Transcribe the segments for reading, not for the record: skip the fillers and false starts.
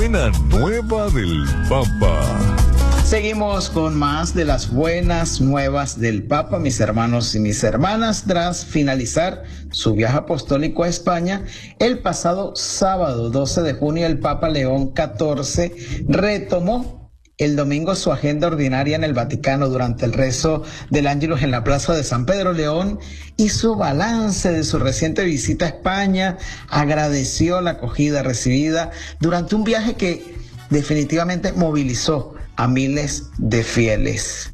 buena nueva del Papa. Seguimos con más de las buenas nuevas del Papa, mis hermanos y mis hermanas. Tras finalizar su viaje apostólico a España, el pasado sábado 12 de junio el Papa León XIV retomó el domingo su agenda ordinaria en el Vaticano. Durante el rezo del Ángelus en la Plaza de San Pedro, León hizo balance de su reciente visita a España, agradeció la acogida recibida durante un viaje que definitivamente movilizó a miles de fieles.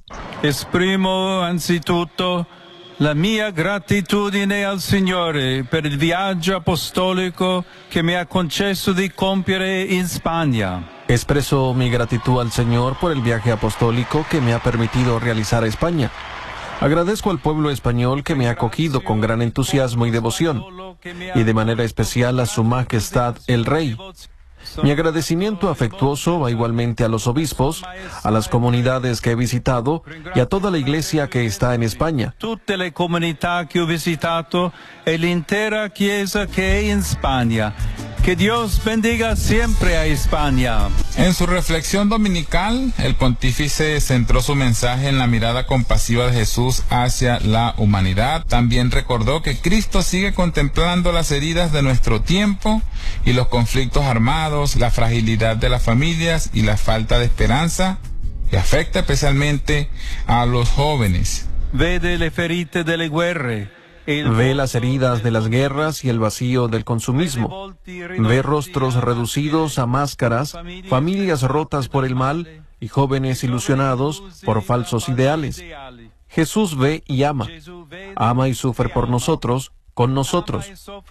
Esprimo anzitutto la mia gratitudine al Signore per il viaggio apostolico che mi ha concesso di compiere in Spagna. Expreso mi gratitud al Señor por el viaje apostólico que me ha permitido realizar a España. Agradezco al pueblo español que me ha acogido con gran entusiasmo y devoción, y de manera especial a Su Majestad el Rey. Mi agradecimiento afectuoso va igualmente a los obispos, a las comunidades que he visitado y a toda la iglesia que está en España. Tutte le comunità che ho visitato e l'intera chiesa che è in Spagna. Que Dios bendiga siempre a España. En su reflexión dominical, el pontífice centró su mensaje en la mirada compasiva de Jesús hacia la humanidad. También recordó que Cristo sigue contemplando las heridas de nuestro tiempo y los conflictos armados, la fragilidad de las familias y la falta de esperanza, que afecta especialmente a los jóvenes. Vede le ferite delle guerre. Ve las heridas de las guerras y el vacío del consumismo. Ve rostros reducidos a máscaras, familias rotas por el mal y jóvenes ilusionados por falsos ideales. Jesús ve y ama. Ama y sufre por nosotros, con nosotros.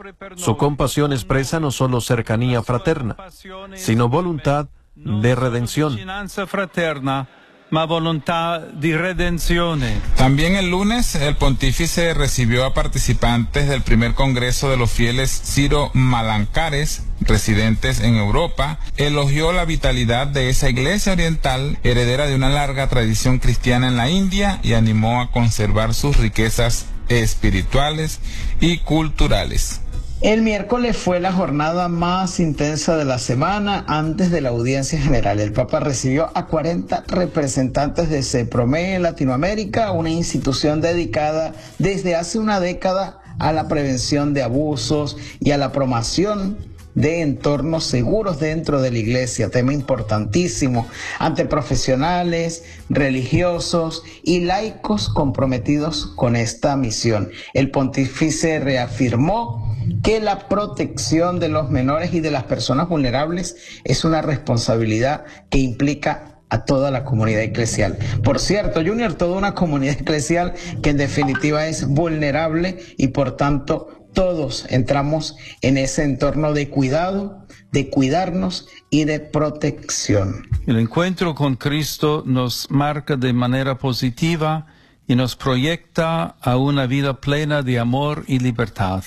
Su compasión expresa no solo cercanía fraterna, sino voluntad de redención. Ma volontà di redenzione. También el lunes el pontífice recibió a participantes del primer congreso de los fieles Siro-Malancares residentes en Europa, elogió la vitalidad de esa iglesia oriental, heredera de una larga tradición cristiana en la India, y animó a conservar sus riquezas espirituales y culturales. El miércoles fue la jornada más intensa de la semana antes de la audiencia general. El Papa recibió a 40 representantes de CEPROME en Latinoamérica, una institución dedicada desde hace una década a la prevención de abusos y a la promoción de entornos seguros dentro de la iglesia, tema importantísimo, ante profesionales, religiosos y laicos comprometidos con esta misión. El pontífice reafirmó que la protección de los menores y de las personas vulnerables es una responsabilidad que implica a toda la comunidad eclesial. Por cierto, Junior, toda una comunidad eclesial que en definitiva es vulnerable y por tanto todos entramos en ese entorno de cuidado, de cuidarnos y de protección. El encuentro con Cristo nos marca de manera positiva y nos proyecta a una vida plena de amor y libertad,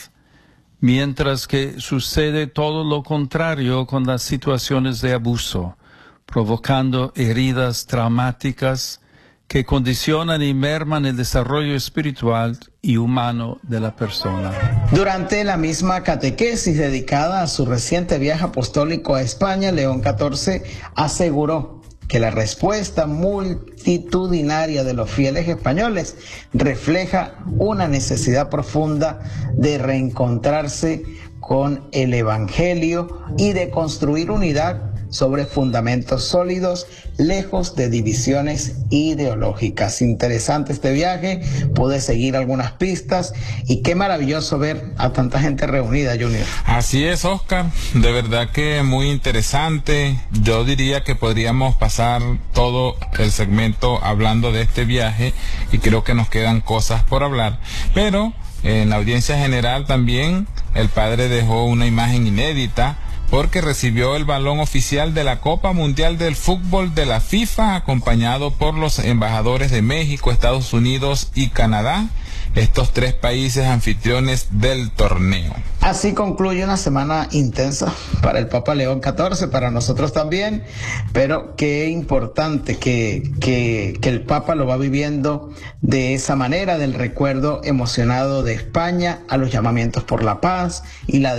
mientras que sucede todo lo contrario con las situaciones de abuso, provocando heridas traumáticas que condicionan y merman el desarrollo espiritual y humano de la persona. Durante la misma catequesis dedicada a su reciente viaje apostólico a España, León XIV aseguró que la respuesta multitudinaria de los fieles españoles refleja una necesidad profunda de reencontrarse con el Evangelio y de construir unidad sobre fundamentos sólidos, lejos de divisiones ideológicas. Interesante este viaje, pude seguir algunas pistas y qué maravilloso ver a tanta gente reunida, Junior. Así es, Oscar, de verdad que muy interesante. Yo diría que podríamos pasar todo el segmento hablando de este viaje y creo que nos quedan cosas por hablar, pero en la audiencia general también el padre dejó una imagen inédita, porque recibió el balón oficial de la Copa Mundial del Fútbol de la FIFA, acompañado por los embajadores de México, Estados Unidos y Canadá, estos tres países anfitriones del torneo. Así concluye una semana intensa para el Papa León XIV, para nosotros también, pero qué importante que el Papa lo va viviendo de esa manera, del recuerdo emocionado de España a los llamamientos por la paz y la